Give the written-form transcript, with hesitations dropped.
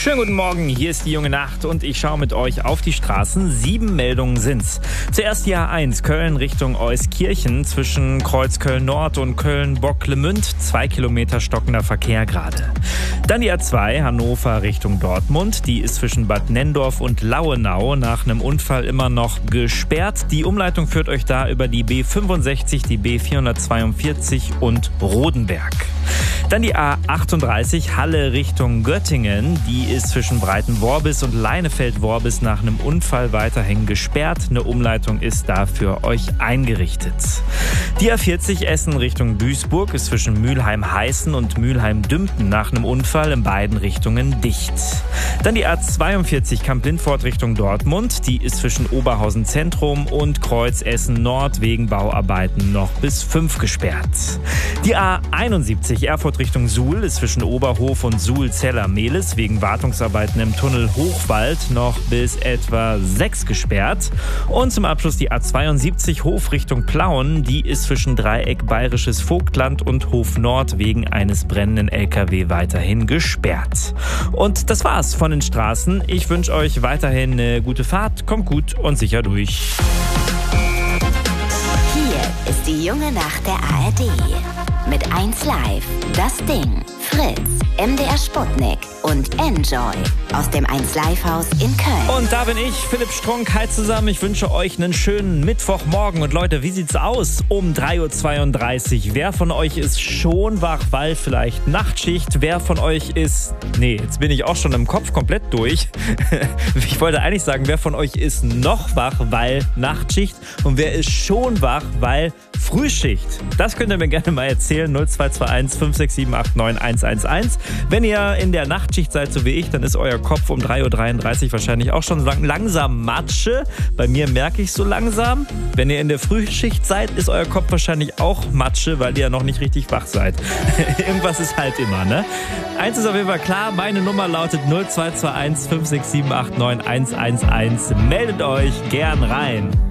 Schönen guten Morgen, hier ist die junge Nacht und ich schaue mit euch auf die Straßen. 7 Meldungen sind's. Zuerst die A1 Köln Richtung Euskirchen zwischen Kreuz Köln-Nord und Köln-Bocklemünd. 2 Kilometer stockender Verkehr gerade. Dann die A2 Hannover Richtung Dortmund. Die ist zwischen Bad Nenndorf und Lauenau nach einem Unfall immer noch gesperrt. Die Umleitung führt euch da über die B65, die B442 und Rodenberg. Dann die A38 Halle Richtung Göttingen. Die ist zwischen Breitenworbis und Leinefeld-Worbis nach einem Unfall weiterhin gesperrt. Eine Umleitung ist da für euch eingerichtet. Die A40 Essen Richtung Duisburg ist zwischen Mülheim-Heißen und Mülheim-Dümpten nach einem Unfall in beiden Richtungen dicht. Dann die A42 Kamp-Lindfort Richtung Dortmund. Die ist zwischen Oberhausen Zentrum und Kreuz Essen Nord wegen Bauarbeiten noch bis 5 gesperrt. Die A71 Erfurt Richtung Suhl ist zwischen Oberhof und Suhl-Zeller-Mehlis wegen Wartungsarbeiten im Tunnel Hochwald noch bis etwa 6 gesperrt. Und zum Abschluss die A72 Hof Richtung Plauen. Die ist zwischen Dreieck Bayerisches Vogtland und Hof Nord wegen eines brennenden LKW weiterhin gesperrt. Und das war's von den Straßen. Ich wünsche euch weiterhin eine gute Fahrt. Kommt gut und sicher durch. Hier ist die junge Nacht der ARD. Mit 1 Live, das Ding, Fritz, MDR Sputnik und Enjoy aus dem 1 Live Haus in Köln. Und da bin ich, Philipp Strunk. Hi zusammen, ich wünsche euch einen schönen Mittwochmorgen. Und Leute, wie sieht's aus um 3.32 Uhr? Wer von euch ist schon wach, weil vielleicht Nachtschicht? Wer von euch ist... Nee, jetzt bin ich auch schon im Kopf komplett durch. Ich wollte eigentlich sagen, wer von euch ist noch wach, weil Nachtschicht? Und wer ist schon wach, weil Frühschicht? Das könnt ihr mir gerne mal erzählen. 0221 567 89 111. Wenn ihr in der Nachtschicht seid, so wie ich, dann ist euer Kopf um 3.33 Uhr wahrscheinlich auch schon langsam Matsche. Bei mir merke ich so langsam. Wenn ihr in der Frühschicht seid, ist euer Kopf wahrscheinlich auch Matsche, weil ihr ja noch nicht richtig wach seid. Irgendwas ist halt immer, ne? Eins ist auf jeden Fall klar, meine Nummer lautet 0221 567 89 111. Meldet euch gern rein.